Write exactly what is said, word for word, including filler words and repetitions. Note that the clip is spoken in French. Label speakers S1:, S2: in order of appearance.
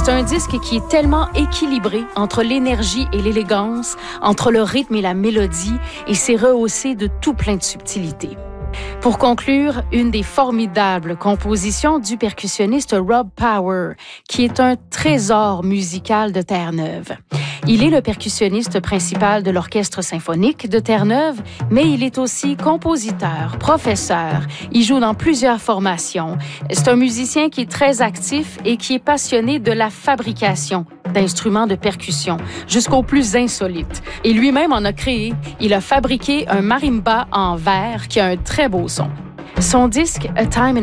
S1: un disque qui est tellement équilibré entre l'énergie et l'élégance, entre le rythme et la mélodie, et c'est rehaussé de tout plein de subtilités. Pour conclure, une des formidables compositions du percussionniste Rob Power, qui est un trésor musical de Terre-Neuve. Il est le percussionniste principal de l'Orchestre symphonique de Terre-Neuve, mais il est aussi compositeur, professeur. Il joue dans plusieurs formations. C'est un musicien qui est très actif et qui est passionné de la fabrication d'instruments de percussion, jusqu'aux plus insolites. Et lui-même en a créé. Il a fabriqué un marimba en verre qui a un très beau son. Son disque A Time in